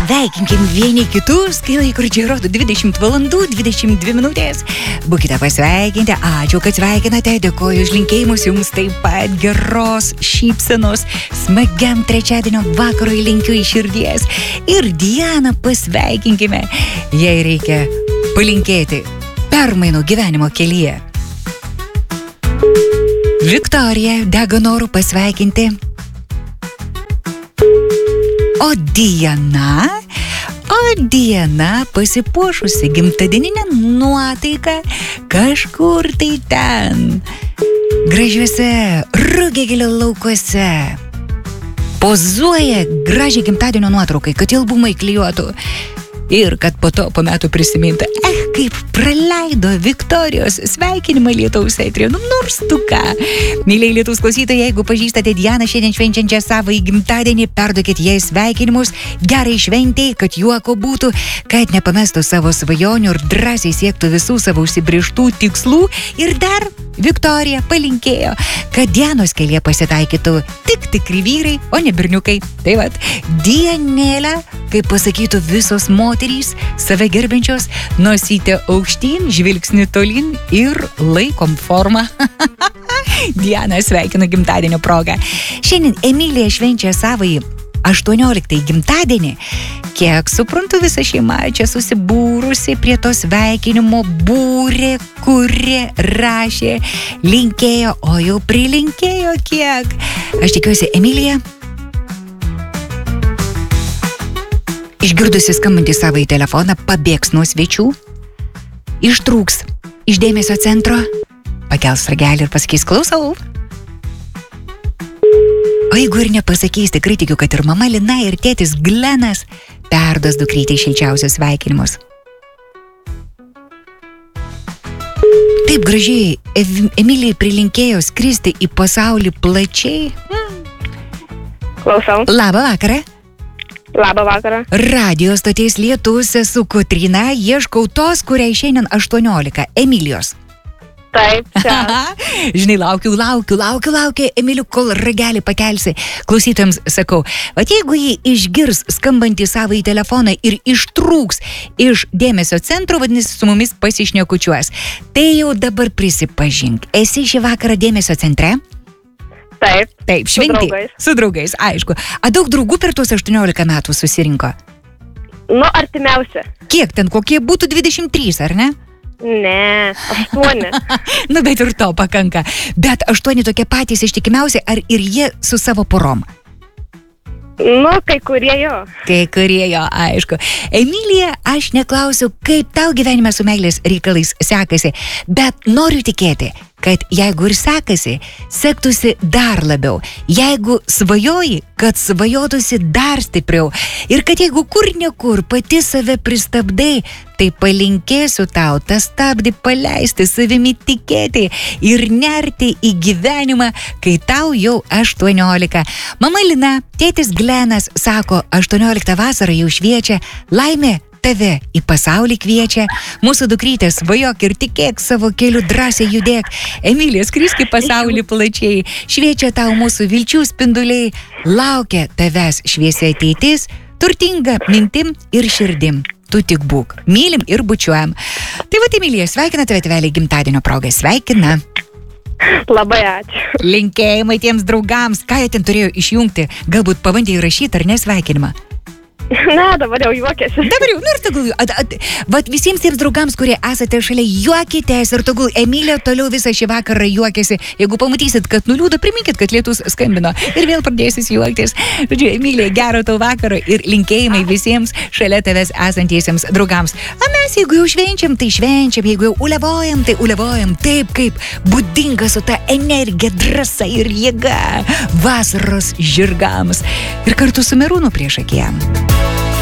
Sveikinkim vieni kitus, kai laikrodžiai rodo 20 valandų 22 minutės. Būkite pasveikinti, ačiū, kad sveikinate, dėkoju už linkėjimus jums taip pat geros šypsenos, smagiam trečiadienio vakarui linkiu iš širdies. Ir Dianą pasveikinkime, jai reikia palinkėti permainų gyvenimo kelyje. Viktorija dega noru pasveikinti. O Diana pasipuošusi gimtadieninę nuotaiką kažkur tai ten, gražiuose Rugiagėlio laukuose. Pozuoja gražiai gimtadienio nuotraukai, kad albumai klijuotų ir kad po to po metų prisimintų, kaip praleido Viktorijos sveikinimą Lietaus eteryje, nors tu ką. Myliai Lietaus klausytojai, jeigu pažįstate Dianą šiandien švenčiančią savo gimtadienį, perduokit jai sveikinimus, gerai šventei, kad juoko būtų, kad nepamestų savo svajonių ir drąsiai siektų visų savo užsibrėžtų tikslų. Ir dar Viktorija palinkėjo, kad Dianos kelyje pasitaikytų tik tikri vyrai, o ne berniukai. Tai vat, Dianėlę, kaip pasakytų visos moterys, save gerbiančios, nosytė aukštyn, žvilgsnį tolyn ir laikom formą. Diana sveikina gimtadienio progą. Šiandien Emilija švenčia savąjį 18 gimtadienį. Kiek suprantu, visa šeima čia susibūrusi prie to sveikinimo, būrė, kurė, rašė, linkėjo, o jau prilinkėjo kiek. Aš tikiuosi, Emilija, išgirdusi skambantį savo į telefoną, pabėgs nuo svečių, ištrūks iš dėmesio centro, pakels ragelį ir pasakys, klausau. O jeigu ir nepasakys, tikrai tikiu, kad ir mama Lina ir tėtis Glenas perduos dukrytei šilčiausius sveikinimus. Taip gražiai Emilijai prilinkėjo skristi į pasaulį plačiai. Klausau. Labą vakarą. Labą vakarą. Radio stoties Lietus, esu Kotryna, ieškau tos, kuriai šiandien 18, Emilijos. Taip, čia. Žinai, laukiu, Emiliu, kol ragelį pakelsi. Klausytojams sakau, vat jeigu jį išgirs skambantį savo į telefoną ir ištrūks iš dėmesio centro, vadinasi, su mumis pasišnekučiuos. Tai jau dabar prisipažink, esi šį vakarą dėmesio centre? Taip, šventi. Su draugais, aišku. A daug draugų per tuos 18 metų susirinko? Artimiausia. Kiek ten, kokie būtų 23, ar ne? Ne, 8. Bet ir to pakanka. Bet 8 tokie patys ištikimiausi, ar ir jie su savo porom? Kai kurie jo. Kai kurie jo, aišku. Emilija, aš neklausiu, kaip tau gyvenime su meilės reikalais sekasi, bet noriu tikėti, kad jeigu ir sekasi, sektųsi dar labiau. Jeigu svajoji, kad svajotųsi dar stipriau. Ir kad jeigu kur nekur pati save pristabdai, tai palinkėsiu tau tą stabdį paleisti, savimi tikėti ir nerti į gyvenimą, kai tau jau 18. Mama Lina, tėtis Glenas sako, 18 vasarą jau šviečia, laimė tave į pasaulį kviečia, mūsų dukrytė svajok ir tikėk savo keliu, drąsiai judėk. Emilija, skrisk į pasaulį plačiai, šviečia tau mūsų vilčių spinduliai, laukia tavęs šviesi ateitis, turtinga mintim ir širdim. Tu tik būk, mylim ir bučiuojam. Tai vat, Emilija, sveikina tave tėvelį gimtadienio progą, sveikina. Labai ačiū. Linkėjimai tiems draugams, ką jie ten turėjo išjungti, galbūt pabandė įrašyti ar nesveikinimą. Ne, dabar jau juokėsi. Dabar jau, ir tegul, vat visiems tiems draugams, kurie esate šalia, juokitės ir tegul Emilija toliau visą šį vakarą juokėsi. Jeigu pamatysit, kad nuliūda, priminkit, kad lietus skambino ir vėl pradėsis juoktis. Žodžiu, Emilija, gero tau vakaro ir linkėjimai visiems šalia tavęs esantiesiems draugams. O mes, jeigu jau švenčiam, tai švenčiam, jeigu jau ulevojam, tai ulevojam taip, kaip būdinga su ta energija, drąsa ir jėga vasaros žirgams. Ir kartu su Merūnu priešakyje.